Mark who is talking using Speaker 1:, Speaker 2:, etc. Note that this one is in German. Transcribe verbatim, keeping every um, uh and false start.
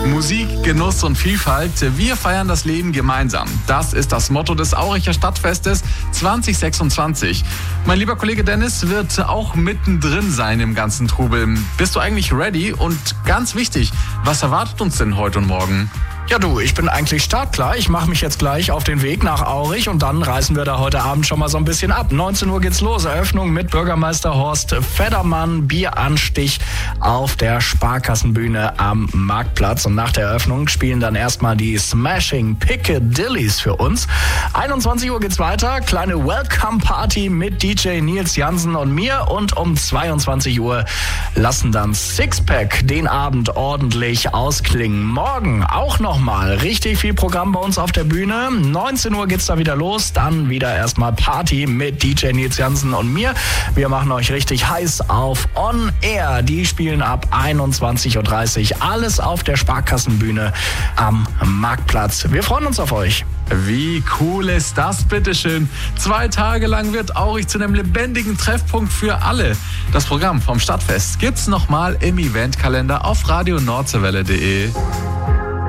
Speaker 1: Musik, Genuss und Vielfalt. Wir feiern das Leben gemeinsam. Das ist das Motto des Auricher Stadtfestes zwanzig sechsundzwanzig. Mein lieber Kollege Dennis wird auch mittendrin sein im ganzen Trubel. Bist du eigentlich ready? Und ganz wichtig, was erwartet uns denn heute und morgen?
Speaker 2: Ja du, ich bin eigentlich startklar. Ich mache mich jetzt gleich auf den Weg nach Aurich und dann reißen wir da heute Abend schon mal so ein bisschen ab. neunzehn Uhr geht's los. Eröffnung mit Bürgermeister Horst Feddermann. Bieranstich auf der Sparkassenbühne am Marktplatz. Und nach der Eröffnung spielen dann erstmal die Smashing Piccadillys für uns. einundzwanzig Uhr geht's weiter. Kleine Welcome-Party mit D J Nils Jansen und mir. Und um zweiundzwanzig Uhr lassen dann Sixpack den Abend ordentlich ausklingen. Morgen auch noch mal richtig viel Programm bei uns auf der Bühne. neunzehn Uhr geht's da wieder los. Dann wieder erstmal Party mit D J Nils Jansen und mir. Wir machen euch richtig heiß auf On Air. Die spielen ab einundzwanzig Uhr dreißig. Alles auf der Sparkassenbühne am Marktplatz. Wir freuen uns auf euch.
Speaker 1: Wie cool ist das, bitteschön? Zwei Tage lang wird Aurich zu einem lebendigen Treffpunkt für alle. Das Programm vom Stadtfest gibt's nochmal im Eventkalender auf radio nordseewelle punkt de.